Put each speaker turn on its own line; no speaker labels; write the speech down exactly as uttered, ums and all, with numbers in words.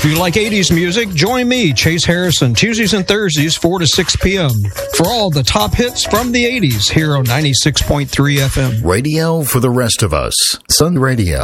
If you like eighties music, join me, Chase Harrison, Tuesdays and Thursdays, four to six p.m. for all the top hits from the eighties here on ninety-six point three F M.
Radio for the rest of us. Sun Radio.